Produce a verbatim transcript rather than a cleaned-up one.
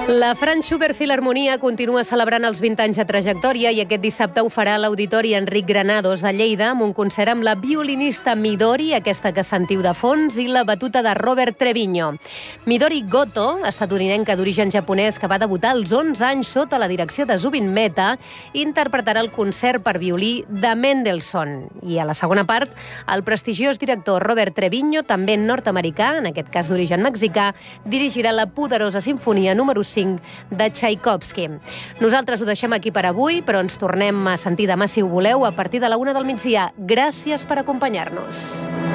La Franz Schubert Filharmonia continua celebrant els vint anys de trajectòria i aquest dissabte ho farà a l'Auditori Enric Granados de Lleida amb un concert amb la violinista Midori, aquesta que sentiu de fons, i la batuta de Robert Treviño. Midori Goto, estatunidenca d'origen japonès que va debutar als onze anys sota la direcció de Zubin Mehta, interpretarà el concert per violí de Mendelssohn. I a la segona part, el prestigiós director Robert Treviño, també nord-americà, en aquest cas d'origen mexicà, dirigirà la poderosa sinfonia número cinc de Tchaikovsky. Nosaltres ho deixem aquí per avui, però ens tornem a sentir demà, si ho voleu, a partir de la una del migdia. Gràcies per acompanyar-nos.